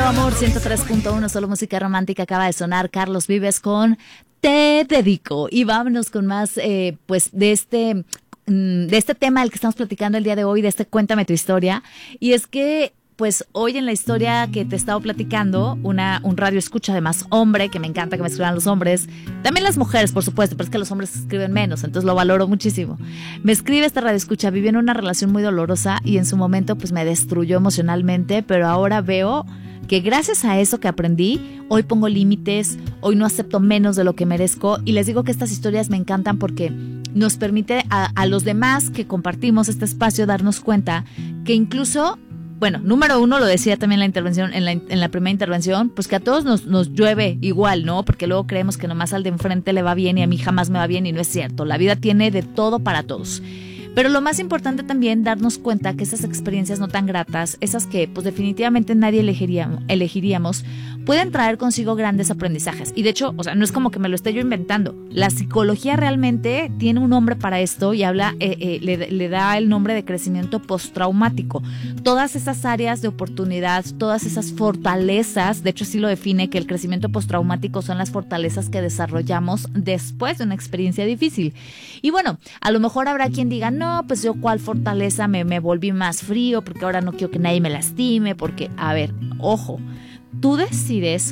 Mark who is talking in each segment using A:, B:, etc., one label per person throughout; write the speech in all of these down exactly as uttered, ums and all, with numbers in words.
A: Amor ciento tres punto uno, solo música romántica. Acaba de sonar Carlos Vives con Te Dedico. Y vámonos con más, eh, pues, de este, de este tema del que estamos platicando el día de hoy, de este Cuéntame tu historia. Y es que, pues, hoy en la historia que te he estado platicando, una, un radio escucha, además, hombre, que me encanta que me escriban los hombres, también las mujeres, por supuesto, pero es que los hombres escriben menos, entonces lo valoro muchísimo. Me escribe esta radio escucha: viví en una relación muy dolorosa y en su momento, pues, me destruyó emocionalmente, pero ahora veo que gracias a eso que aprendí, hoy pongo límites, hoy no acepto menos de lo que merezco, y les digo que estas historias me encantan porque nos permite a, a los demás que compartimos este espacio darnos cuenta que incluso, bueno, número uno, lo decía también en la intervención, en la, en la primera intervención, pues que a todos nos, nos llueve igual, ¿no? Porque luego creemos que nomás al de enfrente le va bien y a mí jamás me va bien, y no es cierto. La vida tiene de todo para todos. Pero lo más importante también, darnos cuenta que esas experiencias no tan gratas, esas que pues definitivamente nadie elegiría, elegiríamos, pueden traer consigo grandes aprendizajes. Y de hecho, o sea, no es como que me lo esté yo inventando. La psicología realmente tiene un nombre para esto y habla, eh, eh, le, le da el nombre de crecimiento postraumático. Todas esas áreas de oportunidad, todas esas fortalezas, de hecho sí lo define, que el crecimiento postraumático son las fortalezas que desarrollamos después de una experiencia difícil. Y bueno, a lo mejor habrá quien diga, no, pues yo cuál fortaleza, me, me volví más frío porque ahora no quiero que nadie me lastime, porque, a ver, ojo, tú decides.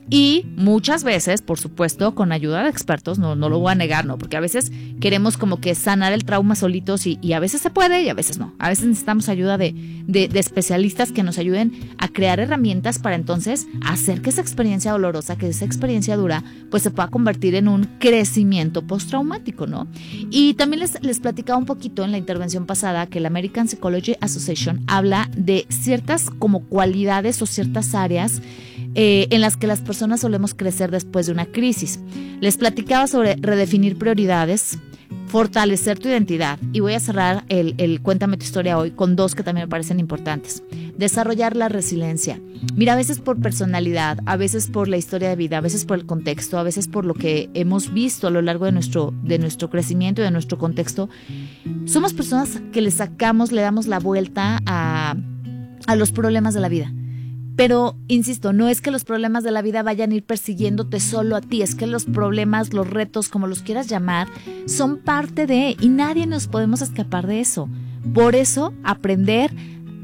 A: Y muchas veces, por supuesto, con ayuda de expertos, no, no lo voy a negar, ¿no? Porque a veces queremos como que sanar el trauma solitos y, y a veces se puede y a veces no. A veces necesitamos ayuda de, de, de especialistas que nos ayuden a crear herramientas para entonces hacer que esa experiencia dolorosa, que esa experiencia dura, pues se pueda convertir en un crecimiento postraumático, ¿no? Y también les, les platicaba un poquito en la intervención pasada que la American Psychology Association habla de ciertas como cualidades o ciertas áreas Eh, en las que las personas solemos crecer después de una crisis. Les platicaba sobre redefinir prioridades, fortalecer tu identidad, y voy a cerrar el, el Cuéntame tu historia hoy con dos que también me parecen importantes. Desarrollar la resiliencia. Mira, a veces por personalidad, a veces por la historia de vida, a veces por el contexto, a veces por lo que hemos visto a lo largo de nuestro, de nuestro crecimiento y de nuestro contexto, somos personas que le sacamos, le damos la vuelta a, a los problemas de la vida. Pero, insisto, no es que los problemas de la vida vayan a ir persiguiéndote solo a ti, es que los problemas, los retos, como los quieras llamar, son parte de, y nadie nos podemos escapar de eso. Por eso, aprender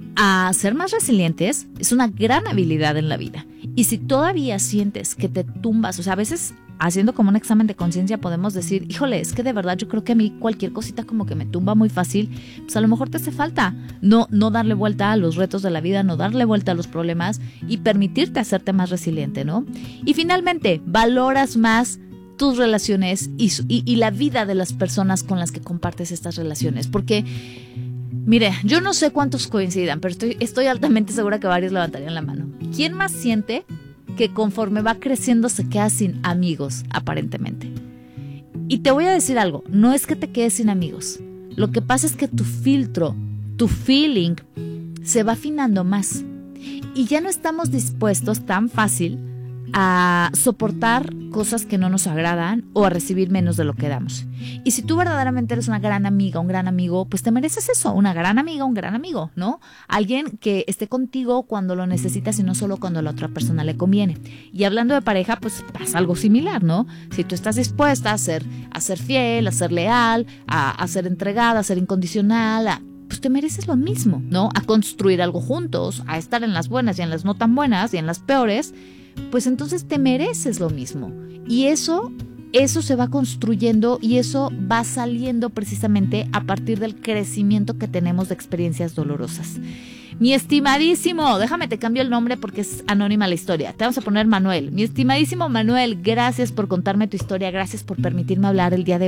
A: a ser más resilientes es una gran habilidad en la vida. Y si todavía sientes que te tumbas, o sea, a veces haciendo como un examen de conciencia podemos decir, híjole, es que de verdad yo creo que a mí cualquier cosita como que me tumba muy fácil, pues a lo mejor te hace falta no, no darle vuelta a los retos de la vida, no darle vuelta a los problemas y permitirte hacerte más resiliente, ¿no? Y finalmente, valoras más tus relaciones y, y, y la vida de las personas con las que compartes estas relaciones, porque mire, yo no sé cuántos coincidan, pero estoy, estoy altamente segura que varios levantarían la mano. ¿Quién más siente que conforme va creciendo se queda sin amigos, aparentemente? Y te voy a decir algo, no es que te quedes sin amigos. Lo que pasa es que tu filtro, tu feeling, se va afinando más. Y ya no estamos dispuestos tan fácil a soportar cosas que no nos agradan o a recibir menos de lo que damos. Y si tú verdaderamente eres una gran amiga, un gran amigo, pues te mereces eso, una gran amiga, un gran amigo, ¿no? Alguien que esté contigo cuando lo necesitas y no solo cuando a la otra persona le conviene. Y hablando de pareja, pues pasa algo similar, ¿no? Si tú estás dispuesta a ser, a ser fiel, a ser leal, a, a ser entregada, a ser incondicional, a, pues te mereces lo mismo, ¿no? A construir algo juntos, a estar en las buenas y en las no tan buenas y en las peores, pues entonces te mereces lo mismo. Y eso, eso se va construyendo y eso va saliendo precisamente a partir del crecimiento que tenemos de experiencias dolorosas. Mi estimadísimo, déjame te cambio el nombre porque es anónima la historia. Te vamos a poner Manuel. Mi estimadísimo Manuel, gracias por contarme tu historia, gracias por permitirme hablar el día de hoy.